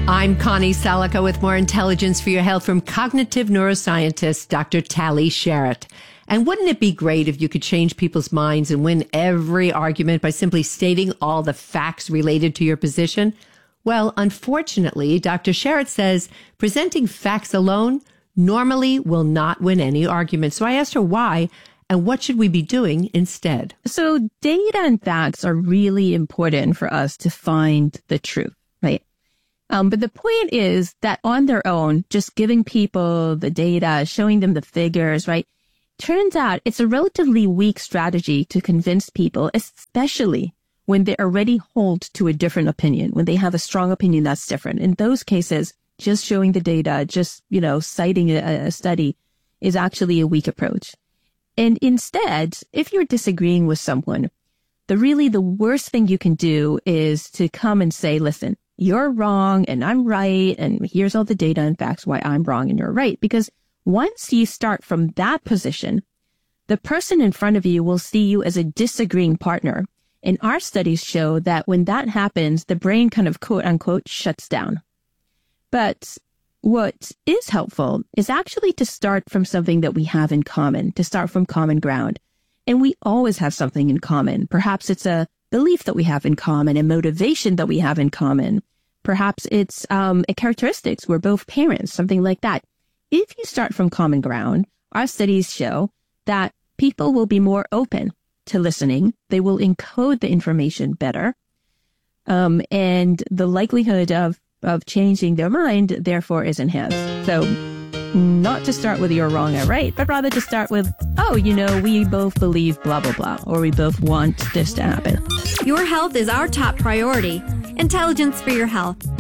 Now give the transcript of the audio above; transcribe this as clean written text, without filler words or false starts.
I'm Connie Salica with more intelligence for your health from cognitive neuroscientist Dr. Tali Sharot. And wouldn't it be great if you could change people's minds and win every argument by simply stating all the facts related to your position? Well, unfortunately, Dr. Sharot says presenting facts alone normally will not win any argument. So I asked her why and what should we be doing instead? So data and facts are really important for us to find the truth, right? But the point is that on their own, just giving people the data, showing them the figures, right? Turns out it's a relatively weak strategy to convince people, especially when they already hold to a different opinion, when they have a strong opinion that's different. In those cases, just showing the data, just, citing a study is actually a weak approach. And instead, if you're disagreeing with someone, the worst thing you can do is to come and say, listen, you're wrong and I'm right. And here's all the data and facts why I'm wrong and you're right. Because once you start from that position, the person in front of you will see you as a disagreeing partner. And our studies show that when that happens, the brain kind of quote unquote shuts down. But what is helpful is actually to start from something that we have in common, to start from common ground. And we always have something in common. Perhaps it's a belief that we have in common, a motivation that we have in common. Perhaps it's a characteristics. We're both parents, something like that. If you start from common ground, our studies show that people will be more open to listening. They will encode the information better. And the likelihood of changing their mind, therefore, is enhanced. So not to start with you're wrong or right, but rather to start with, we both believe blah, blah, blah, or we both want this to happen. Your health is our top priority. Intelligence for your health.